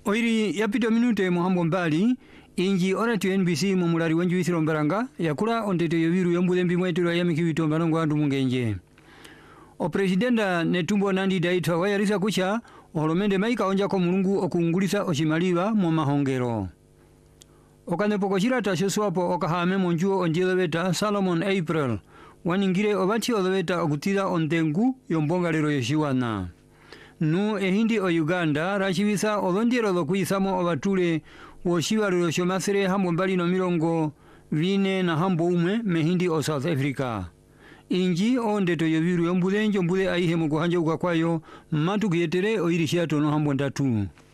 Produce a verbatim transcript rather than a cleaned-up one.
Oiri yapito minute muhambo mbali inji ona tu N B C mumulari wanju isiro mbaranga yakula ondete yobiru yombude mbimwetu ya mikiwito mbanongo andu mungenje. O presidenta netumbo nandi daita wayarisa kucha olomende maika onja ko mulungu okungulisa oshimaliwa mu mahongero. Okanepo chirata shoswapo okahame monjuo onjeleweta Solomon April waningire obachi oleweta okutira ondengu yombonga lero yeshiwana. Nu ehindi o Uganda rachibisa olonjero lokuisamo obatule woshiwa lero shomasere hambo mbali no mirongo vine na hambo umwe mehindi o South Africa. Inji onde to yobiru yombude njombude aihe mukuhanja ukakwayo matu kuyetere oirishia tono hambo ndatu.